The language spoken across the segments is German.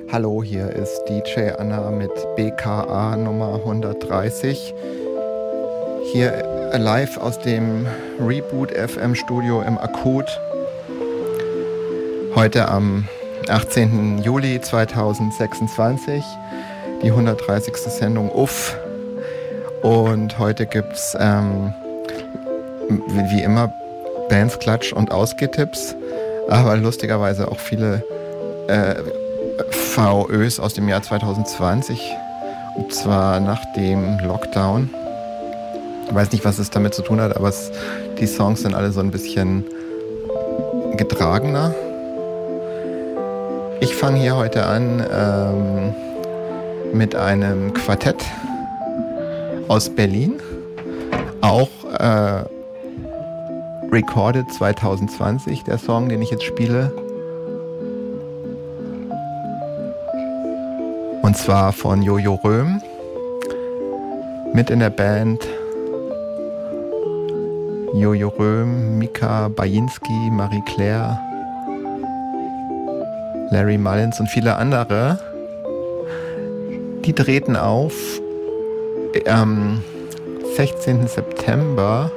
Hallo, hier ist DJ Anna mit BKA Nummer 130. Hier live aus dem Reboot FM Studio im Akut. Heute am 18. Juli 2026, die 130. Sendung Uff. Und heute gibt's wie immer Bands, Klatsch und Ausgehtipps, aber lustigerweise auch viele VÖs aus dem Jahr 2020, und zwar nach dem Lockdown. Ich weiß nicht, was es damit zu tun hat, aber die Songs sind alle so ein bisschen getragener. Ich fange hier heute an mit einem Quartett aus Berlin, auch recorded 2020, der Song, den ich jetzt spiele. Und zwar von Jojo Röhm. Mit in der Band Jojo Röhm, Mika Bajinski, Marie Claire, Larry Mullins und viele andere. Die treten auf am 16. September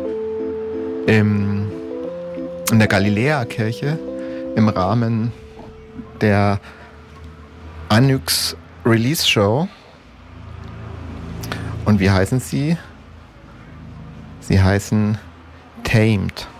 in der Galiläa-Kirche im Rahmen der Anyx Release Show. Und wie heißen sie? Sie heißen Tamed.